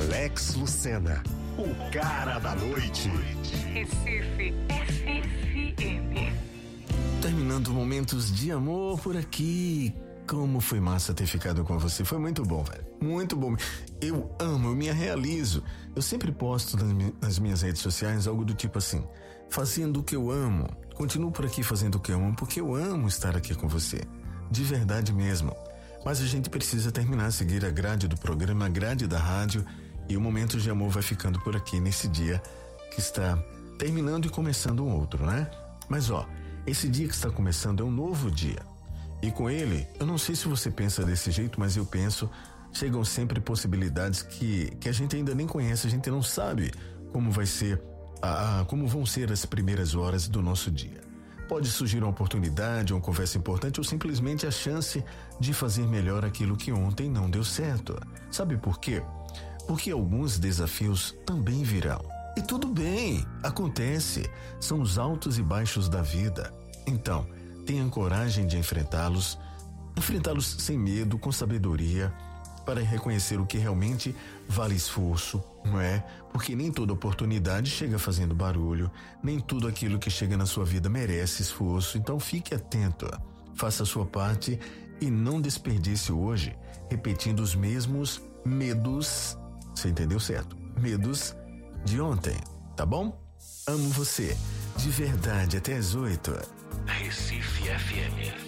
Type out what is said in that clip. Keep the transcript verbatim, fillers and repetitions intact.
Alex Lucena, o cara da noite. Recife F M. Terminando momentos de amor por aqui. Como foi massa ter ficado com você. Foi muito bom, velho. Muito bom. Eu amo, eu me realizo. Eu sempre posto nas minhas redes sociais algo do tipo assim: fazendo o que eu amo. Continuo por aqui fazendo o que eu amo, porque eu amo estar aqui com você. De verdade mesmo. Mas a gente precisa terminar, seguir a grade do programa, a grade da rádio. E o momento de amor vai ficando por aqui nesse dia que está terminando e começando um outro, né? Mas ó, esse dia que está começando é um novo dia. E com ele, eu não sei se você pensa desse jeito, mas eu penso, chegam sempre possibilidades que, que a gente ainda nem conhece, a gente não sabe como vai ser, a, a, como vão ser as primeiras horas do nosso dia. Pode surgir uma oportunidade, uma conversa importante ou simplesmente a chance de fazer melhor aquilo que ontem não deu certo. Sabe por quê? Porque alguns desafios também virão. E tudo bem, acontece, são os altos e baixos da vida. Então, tenha coragem de enfrentá-los, enfrentá-los sem medo, com sabedoria, para reconhecer o que realmente vale esforço, não é? Porque nem toda oportunidade chega fazendo barulho, nem tudo aquilo que chega na sua vida merece esforço, então fique atento, faça a sua parte e não desperdice hoje repetindo os mesmos medos, você entendeu certo? Medos de ontem, tá bom? Amo você, de verdade, até as oito. Recife F M.